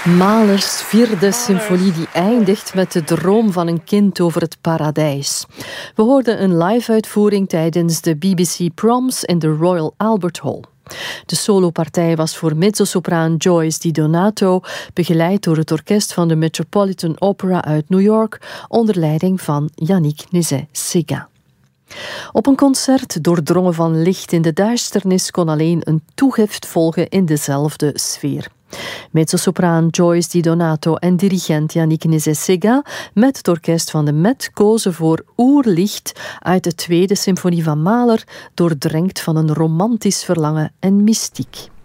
Mahlers vierde symfonie die eindigt met de droom van een kind over het paradijs. We hoorden een live-uitvoering tijdens de BBC Proms in de Royal Albert Hall. De solopartij was voor mezzosopraan Joyce Di Donato, begeleid door het orkest van de Metropolitan Opera uit New York, onder leiding van Yannick Nézet-Séguin. Op een concert doordrongen van licht in de duisternis kon alleen een toegift volgen in dezelfde sfeer. Mezzosopraan Joyce Di Donato en dirigent Yannick Nézet-Séguin met het orkest van de Met kozen voor Oerlicht uit de tweede symfonie van Mahler, doordrenkt van een romantisch verlangen en mystiek.